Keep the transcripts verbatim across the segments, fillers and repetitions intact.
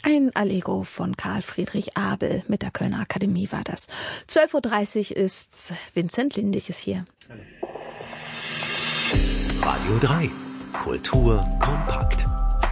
Ein Allegro von Karl Friedrich Abel mit der Kölner Akademie war das. zwölf Uhr dreißig ist Vincent Lindig ist hier. Radio drei. Kultur kompakt.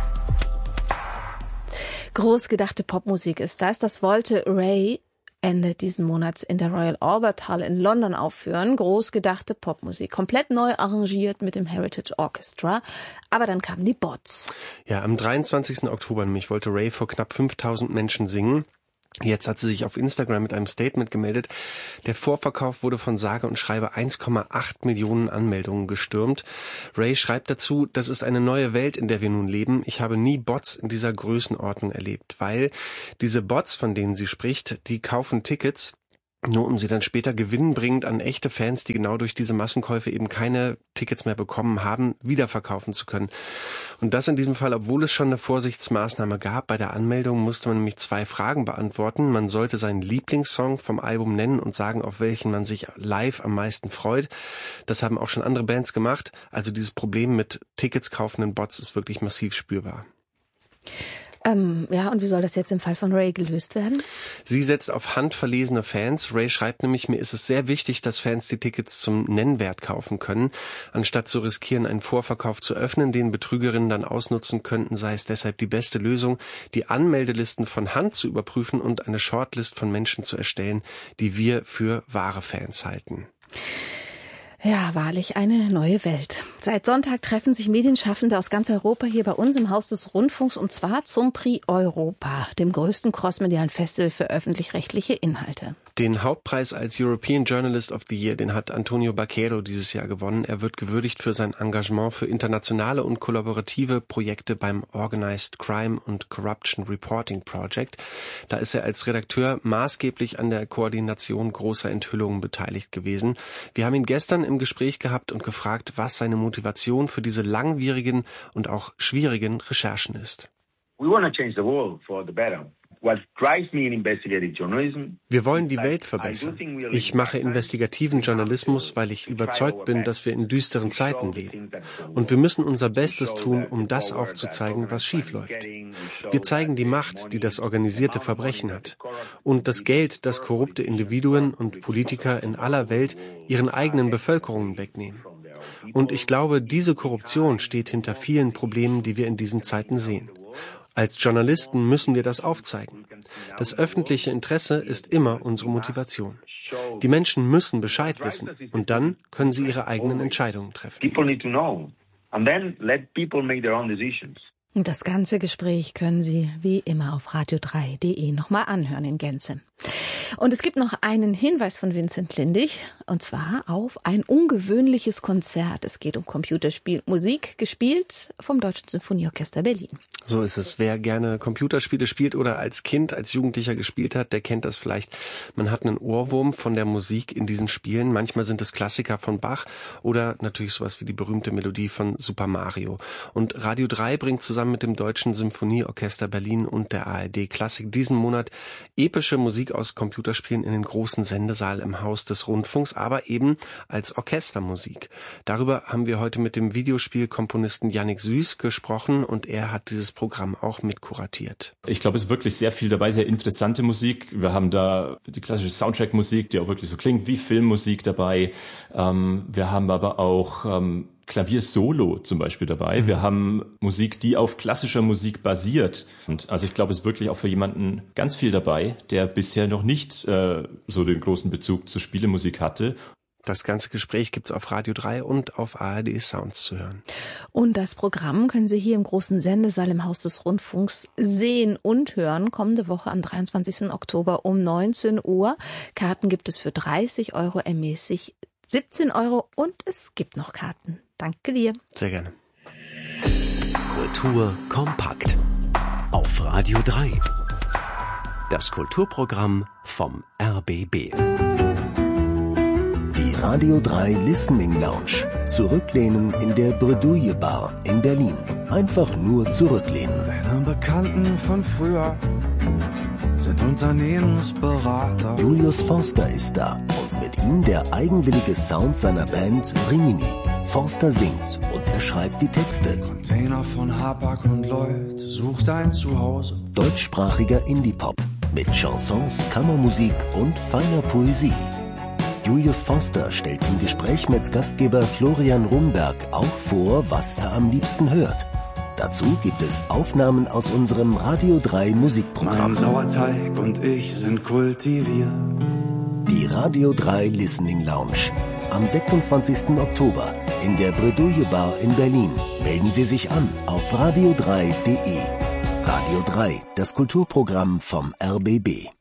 Großgedachte Popmusik ist das. Das wollte Ray Ende diesen Monats in der Royal Albert Hall in London aufführen. Großgedachte Popmusik. Komplett neu arrangiert mit dem Heritage Orchestra. Aber dann kamen die Bots. Ja, am dreiundzwanzigsten Oktober nämlich wollte Ray vor knapp fünftausend Menschen singen. Jetzt hat sie sich auf Instagram mit einem Statement gemeldet. Der Vorverkauf wurde von sage und schreibe eins Komma acht Millionen Anmeldungen gestürmt. Ray schreibt dazu, das ist eine neue Welt, in der wir nun leben. Ich habe nie Bots in dieser Größenordnung erlebt, weil diese Bots, von denen sie spricht, die kaufen Tickets, nur um sie dann später gewinnbringend an echte Fans, die genau durch diese Massenkäufe eben keine Tickets mehr bekommen haben, wiederverkaufen zu können. Und das in diesem Fall, obwohl es schon eine Vorsichtsmaßnahme gab. Bei der Anmeldung musste man nämlich zwei Fragen beantworten. Man sollte seinen Lieblingssong vom Album nennen und sagen, auf welchen man sich live am meisten freut. Das haben auch schon andere Bands gemacht. Also dieses Problem mit Tickets kaufenden Bots ist wirklich massiv spürbar. Ähm, ja, und wie soll das jetzt im Fall von Ray gelöst werden? Sie setzt auf handverlesene Fans. Ray schreibt nämlich, mir ist es sehr wichtig, dass Fans die Tickets zum Nennwert kaufen können. Anstatt zu riskieren, einen Vorverkauf zu öffnen, den Betrügerinnen dann ausnutzen könnten, sei es deshalb die beste Lösung, die Anmeldelisten von Hand zu überprüfen und eine Shortlist von Menschen zu erstellen, die wir für wahre Fans halten. Ja, wahrlich eine neue Welt. Seit Sonntag treffen sich Medienschaffende aus ganz Europa hier bei uns im Haus des Rundfunks und zwar zum Prix Europa, dem größten crossmedialen Festival für öffentlich-rechtliche Inhalte. Den Hauptpreis als European Journalist of the Year, den hat Antonio Baquero dieses Jahr gewonnen. Er wird gewürdigt für sein Engagement für internationale und kollaborative Projekte beim Organized Crime and Corruption Reporting Project. Da ist er als Redakteur maßgeblich an der Koordination großer Enthüllungen beteiligt gewesen. Wir haben ihn gestern im Gespräch gehabt und gefragt, was seine Motivation für diese langwierigen und auch schwierigen Recherchen ist. We want to change the world for the better. What drives me in investigative journalism. Wir wollen die Welt verbessern. Ich mache investigativen Journalismus, weil ich überzeugt bin, dass wir in düsteren Zeiten leben. Und wir müssen unser Bestes tun, um das aufzuzeigen, was schiefläuft. Wir zeigen die Macht, die das organisierte Verbrechen hat. Und das Geld, das korrupte Individuen und Politiker in aller Welt ihren eigenen Bevölkerungen wegnehmen. Und ich glaube, diese Korruption steht hinter vielen Problemen, die wir in diesen Zeiten sehen. Als Journalisten müssen wir das aufzeigen. Das öffentliche Interesse ist immer unsere Motivation. Die Menschen müssen Bescheid wissen und dann können sie ihre eigenen Entscheidungen treffen. Und das ganze Gespräch können Sie wie immer auf radio drei punkt de nochmal anhören in Gänze. Und es gibt noch einen Hinweis von Vincent Lindig, und zwar auf ein ungewöhnliches Konzert. Es geht um Computerspielmusik, gespielt vom Deutschen Symphonieorchester Berlin. So ist es. Wer gerne Computerspiele spielt oder als Kind, als Jugendlicher gespielt hat, der kennt das vielleicht. Man hat einen Ohrwurm von der Musik in diesen Spielen. Manchmal sind es Klassiker von Bach oder natürlich sowas wie die berühmte Melodie von Super Mario. Und Radio drei bringt zusammen mit dem Deutschen Symphonieorchester Berlin und der A R D Klassik diesen Monat epische Musik aus Computerspielen in den großen Sendesaal im Haus des Rundfunks, aber eben als Orchestermusik. Darüber haben wir heute mit dem Videospielkomponisten Yannick Süß gesprochen und er hat dieses Programm auch mitkuratiert. Ich glaube, es ist wirklich sehr viel dabei, sehr interessante Musik. Wir haben da die klassische Soundtrack-Musik, die auch wirklich so klingt wie Filmmusik dabei. Ähm, wir haben aber auch ähm, Klavier-Solo zum Beispiel dabei. Wir haben Musik, die auf klassischer Musik basiert. Und also ich glaube, es ist wirklich auch für jemanden ganz viel dabei, der bisher noch nicht äh, so den großen Bezug zur Spielemusik hatte. Das ganze Gespräch gibt's auf Radio drei und auf A R D Sounds zu hören. Und das Programm können Sie hier im großen Sendesaal im Haus des Rundfunks sehen und hören. Kommende Woche am dreiundzwanzigsten Oktober um neunzehn Uhr. Karten gibt es für dreißig Euro, ermäßig siebzehn Euro und es gibt noch Karten. Danke dir. Sehr gerne. Kultur kompakt. Auf Radio drei. Das Kulturprogramm vom R B B. Die Radio drei Listening Lounge. Zurücklehnen in der Bredouille Bar in Berlin. Einfach nur zurücklehnen. Deine Bekannten von früher sind Unternehmensberater. Julius Forster ist da und mit ihm der eigenwillige Sound seiner Band Rimini. Forster singt und er schreibt die Texte. Container von Hapag und Lloyd sucht ein Zuhause. Deutschsprachiger Indie-Pop mit Chansons, Kammermusik und feiner Poesie. Julius Forster stellt im Gespräch mit Gastgeber Florian Rumberg auch vor, was er am liebsten hört. Dazu gibt es Aufnahmen aus unserem Radio drei Musikprogramm. Mein Sauerteig und ich sind kultiviert. Die Radio drei Listening Lounge. Am sechsundzwanzigsten Oktober in der Bredouille Bar in Berlin. Melden Sie sich an auf radio drei punkt de. Radio drei, das Kulturprogramm vom R B B.